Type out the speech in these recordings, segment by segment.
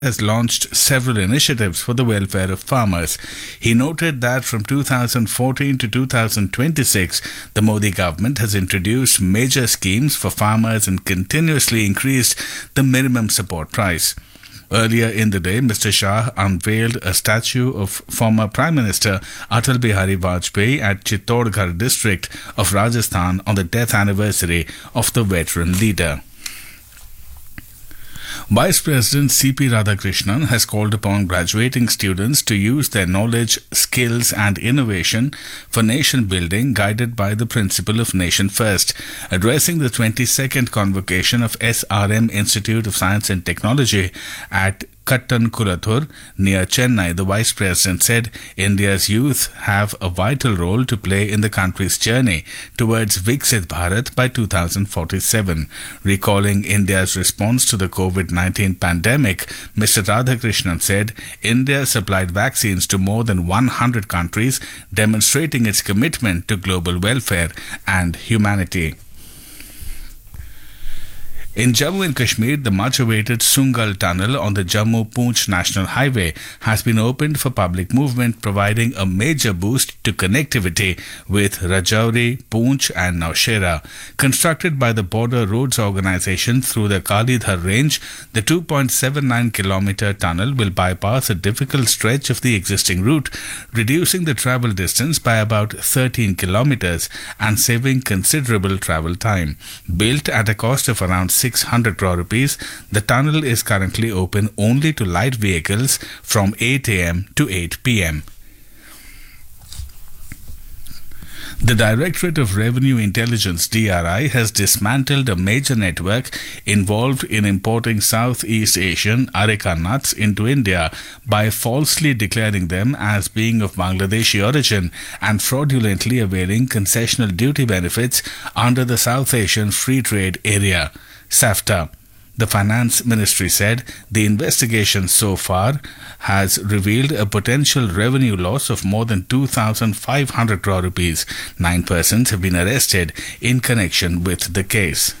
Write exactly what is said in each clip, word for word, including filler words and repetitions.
has launched several initiatives for the welfare of farmers. He noted that from two thousand fourteen to two thousand twenty-six, the Modi government has introduced major schemes for farmers and continuously increased the minimum support price. Earlier in the day, Mister Shah unveiled a statue of former Prime Minister Atal Bihari Vajpayee at Chittorgarh district of Rajasthan on the death anniversary of the veteran leader. Vice President C P Radhakrishnan has called upon graduating students to use their knowledge, skills and innovation for nation building, guided by the principle of Nation First. Addressing the twenty-second convocation of S R M Institute of Science and Technology at Kattankulattur near Chennai, the Vice President said India's youth have a vital role to play in the country's journey towards Viksit Bharat by two thousand forty-seven. Recalling India's response to the COVID nineteen pandemic, Mister Radhakrishnan said India supplied vaccines to more than one hundred countries, demonstrating its commitment to global welfare and humanity. In Jammu and Kashmir, the much-awaited Sungal Tunnel on the Jammu-Poonch National Highway has been opened for public movement, providing a major boost to connectivity with Rajouri, Poonch and Naushera. Constructed by the Border Roads Organisation through the Kalidhar Range, the two point seven nine kilometre tunnel will bypass a difficult stretch of the existing route, reducing the travel distance by about thirteen kilometres and saving considerable travel time. Built at a cost of around six hundred crore rupees, the tunnel is currently open only to light vehicles from eight a m to eight p m The Directorate of Revenue Intelligence D R I has dismantled a major network involved in importing Southeast Asian areca nuts into India by falsely declaring them as being of Bangladeshi origin and fraudulently availing concessional duty benefits under the South Asian Free Trade Area, SAFTA. The Finance Ministry said the investigation so far has revealed a potential revenue loss of more than two thousand five hundred crore rupees. Nine persons have been arrested in connection with the case.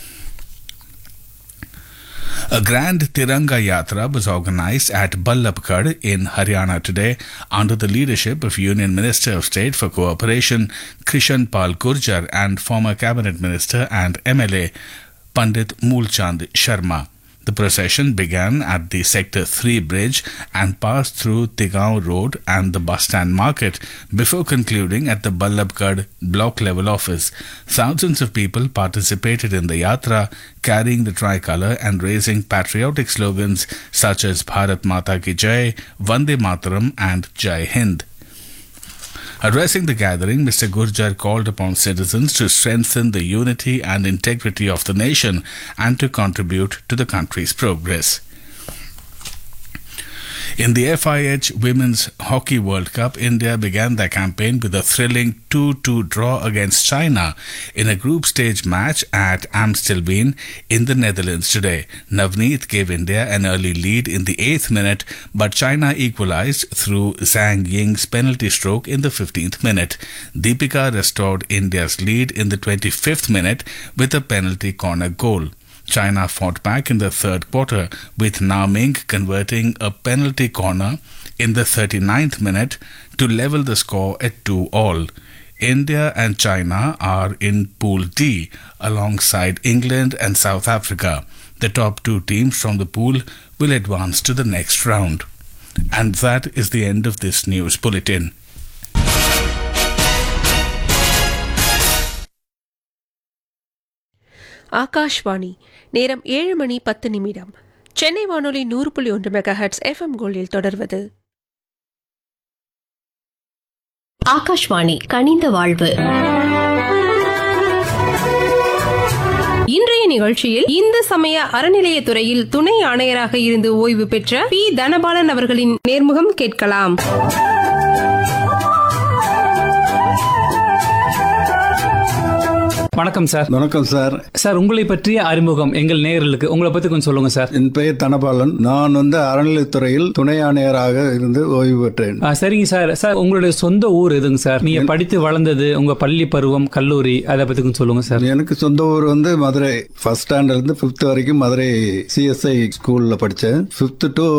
A grand Tiranga Yatra was organised at Ballabgarh in Haryana today under the leadership of Union Minister of State for Cooperation Krishan Pal Gurjar and former Cabinet Minister and M L A Pandit Moolchand Sharma. The procession began at the Sector three bridge and passed through Tigaon Road and the bus stand market before concluding at the Ballabgarh block level office. Thousands of people participated in the yatra, carrying the tricolour and raising patriotic slogans such as Bharat Mata Ki Jai, Vande Mataram and Jai Hind. Addressing the gathering, Mister Gurjar called upon citizens to strengthen the unity and integrity of the nation and to contribute to the country's progress. In the F I H Women's Hockey World Cup, India began their campaign with a thrilling two two draw against China in a group stage match at Amstelveen in the Netherlands today. Navneet gave India an early lead in the eighth minute, but China equalised through Zhang Ying's penalty stroke in the fifteenth minute. Deepika restored India's lead in the twenty-fifth minute with a penalty corner goal. China fought back in the third quarter, with Na Ming converting a penalty corner in the thirty-ninth minute to level the score at two all. India and China are in Pool D alongside England and South Africa. The top two teams from the pool will advance to the next round. And that is the end of this news bulletin. Akashvani நேரம் ஏழு மணி பத்து நிமிடம். சென்னை வானொலி நூறு புள்ளி ஒன்று mega hertz FM கோல்டில் தொடர்வது ஆகாஷ்வாணி கனிந்த வாழ்வு. இன்றைய நிகழ்ச்சியில் இந்து சமய அறநிலையத்துறையில் துணை ஆணையராக இருந்து ஓய்வு பெற்ற பி தனபாலன் அவர்களின் நேர்முகம் கேட்கலாம். வணக்கம் சார். வணக்கம் சார். சார், உங்களை பற்றிய அறிமுகம் எங்கள் நேயர்களுக்கு உங்களை பத்தி கொஞ்சம் சொல்லுங்க சார். என் பெயர் தனபாலன். நான் வந்து அறநிலையத்துறையில் துணை ஆணையராக இருந்து ஓய்வு பெற்றேன். சரிங்க சார். சார், உங்களுடைய சொந்த ஊர் எதுங்க சார்? நீங்க படித்து வளர்ந்தது, உங்க பள்ளி பருவம், கல்லூரி, அதை பத்தி கொஞ்சம் சொல்லுங்க சார். எனக்கு சொந்த ஊர் வந்து மதுரை. ஃபர்ஸ்ட் ஸ்டாண்டர்ட்ல இருந்து பிப்த் வரைக்கும் மதுரை சிஎஸ்ஐ ஸ்கூல்ல படிச்சேன். Fifth to